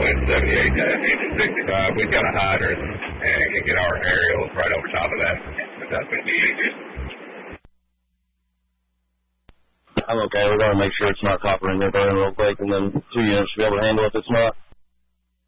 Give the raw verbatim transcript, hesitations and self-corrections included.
Southwest seventy-eight dash sixty-five. We've got a hydrant and can get our aerials right over top of that. If that's going to be easier. I'm okay. We're going to make sure it's not copper in there burning real quick, and then two units should be able to handle it if it's not.